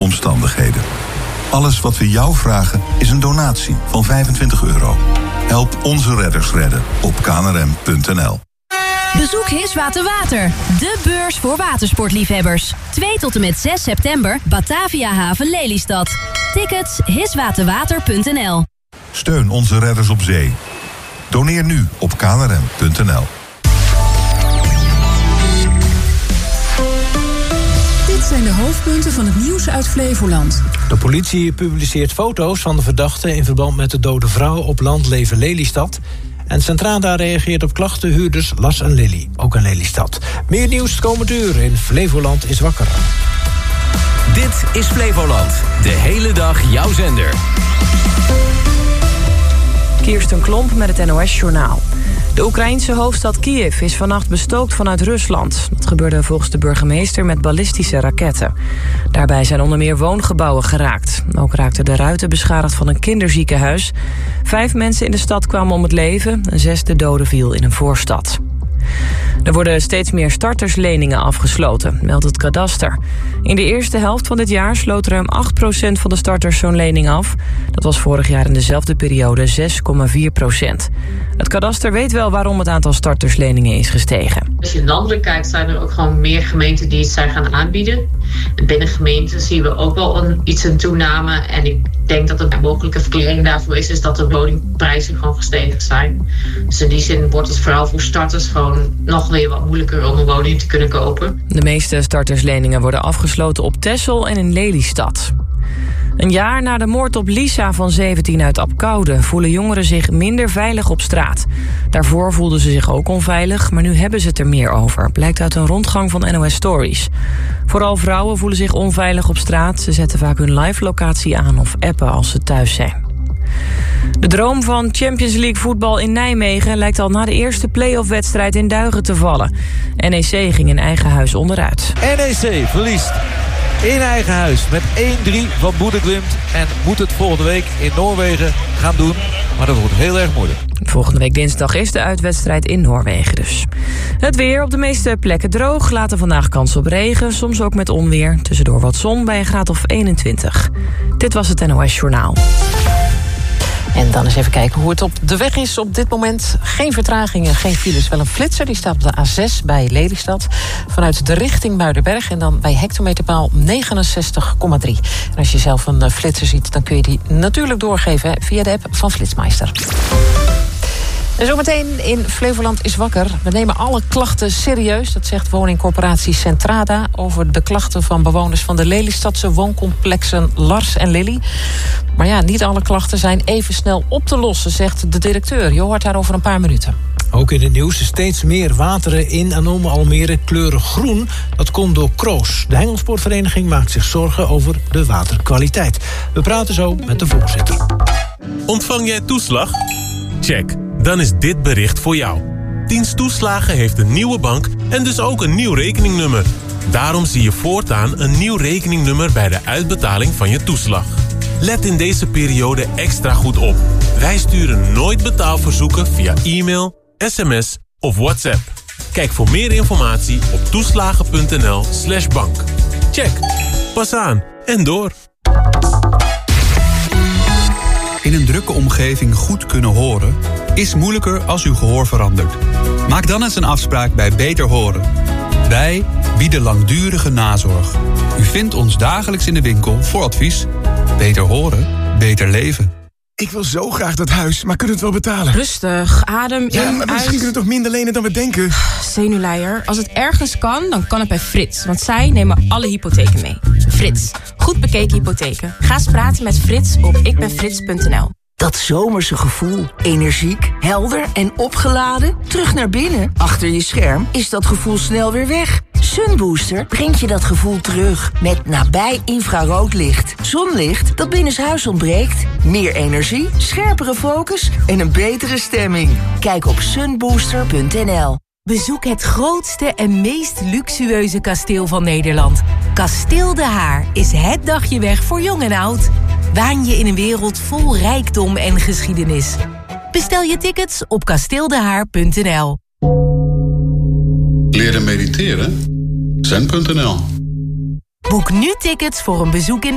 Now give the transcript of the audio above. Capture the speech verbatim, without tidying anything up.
omstandigheden. Alles wat we jou vragen is een donatie van vijfentwintig euro. Help onze redders redden op k n r m punt n l. Bezoek Hiswater Water, de beurs voor watersportliefhebbers. twee tot en met zes september, Batavia Haven Lelystad. Tickets hiswaterwater punt n l. Steun onze redders op zee. Doneer nu op k n r m punt n l. Dit zijn de hoofdpunten van het nieuws uit Flevoland. De politie publiceert foto's van de verdachte in verband met de dode vrouw op Landleven Lelystad. En Centrada reageert op klachten huurders Las en Lily, ook in Lelystad. Meer nieuws komend uur in Flevoland is wakker. Dit is Flevoland, de hele dag jouw zender. Kirsten Klomp met het N O S-journaal. De Oekraïense hoofdstad Kiev is vannacht bestookt vanuit Rusland. Dat gebeurde volgens de burgemeester met ballistische raketten. Daarbij zijn onder meer woongebouwen geraakt. Ook raakten de ruiten beschadigd van een kinderziekenhuis. Vijf mensen in de stad kwamen om het leven. Een zesde dode viel in een voorstad. Er worden steeds meer startersleningen afgesloten, meldt het kadaster. In de eerste helft van dit jaar sloot ruim acht procent van de starters zo'n lening af. Dat was vorig jaar in dezelfde periode zes komma vier procent. Het kadaster weet wel waarom het aantal startersleningen is gestegen. Als je landelijk kijkt, zijn er ook gewoon meer gemeenten die het zijn gaan aanbieden. Binnen gemeenten zien we ook wel een, iets een toename. En ik denk dat een mogelijke verklaring daarvoor is, is dat de woningprijzen gewoon gestegen zijn. Dus in die zin wordt het vooral voor starters gewoon nog weer wat moeilijker om een woning te kunnen kopen. De meeste startersleningen worden afgesloten op Texel en in Lelystad. Een jaar na de moord op Lisa van zeventien uit Abcoude voelen jongeren zich minder veilig op straat. Daarvoor voelden ze zich ook onveilig, maar nu hebben ze het er meer over, blijkt uit een rondgang van N O S Stories. Vooral vrouwen voelen zich onveilig op straat. Ze zetten vaak hun live-locatie aan of appen als ze thuis zijn. De droom van Champions League voetbal in Nijmegen lijkt al na de eerste play-off-wedstrijd in duigen te vallen. N E C ging in eigen huis onderuit. N E C verliest in eigen huis met één drie van Bodø/Glimt en moet het volgende week in Noorwegen gaan doen. Maar dat wordt heel erg moeilijk. Volgende week dinsdag is de uitwedstrijd in Noorwegen dus. Het weer op de meeste plekken droog. Later vandaag kans op regen, soms ook met onweer. Tussendoor wat zon bij een graad of eenentwintig. Dit was het N O S Journaal. En dan eens even kijken hoe het op de weg is op dit moment. Geen vertragingen, geen files. Wel een flitser, die staat op de A zes bij Lelystad. Vanuit de richting Muidenberg. En dan bij hectometerpaal negenenzestig komma drie. En als je zelf een flitser ziet, dan kun je die natuurlijk doorgeven via de app van Flitsmeister. En zometeen in Flevoland is wakker. We nemen alle klachten serieus. Dat zegt woningcorporatie Centrada over de klachten van bewoners van de Lelystadse wooncomplexen Lars en Lily. Maar ja, niet alle klachten zijn even snel op te lossen, zegt de directeur. Je hoort haar over een paar minuten. Ook in het nieuws steeds meer wateren in en om Almere kleuren groen. Dat komt door Kroos. De hengelsportvereniging maakt zich zorgen over de waterkwaliteit. We praten zo met de voorzitter. Ontvang jij toeslag? Check. Dan is dit bericht voor jou. Dienst Toeslagen heeft een nieuwe bank en dus ook een nieuw rekeningnummer. Daarom zie je voortaan een nieuw rekeningnummer bij de uitbetaling van je toeslag. Let in deze periode extra goed op. Wij sturen nooit betaalverzoeken via e-mail, sms of WhatsApp. Kijk voor meer informatie op toeslagen.nl slash bank. Check. Pas aan en door. In een drukke omgeving goed kunnen horen is moeilijker als uw gehoor verandert. Maak dan eens een afspraak bij Beter Horen. Wij bieden langdurige nazorg. U vindt ons dagelijks in de winkel voor advies. Beter horen, beter leven. Ik wil zo graag dat huis, maar kunnen we het wel betalen? Rustig, adem in, ja, maar misschien uit. kunnen we toch minder lenen dan we denken? Zenuwleier, als het ergens kan, dan kan het bij Frits. Want zij nemen alle hypotheken mee. Frits, goed bekeken hypotheken. Ga eens praten met Frits op ikbenfrits punt n l. Dat zomerse gevoel, energiek, helder en opgeladen, terug naar binnen. Achter je scherm is dat gevoel snel weer weg. Sunbooster brengt je dat gevoel terug met nabij infraroodlicht. Zonlicht dat binnenshuis ontbreekt. Meer energie, scherpere focus en een betere stemming. Kijk op sunbooster punt n l. Bezoek het grootste en meest luxueuze kasteel van Nederland. Kasteel De Haar is het dagje weg voor jong en oud. Waan je in een wereld vol rijkdom en geschiedenis. Bestel je tickets op kasteeldehaar punt n l. Leren mediteren? zen punt n l. Boek nu tickets voor een bezoek in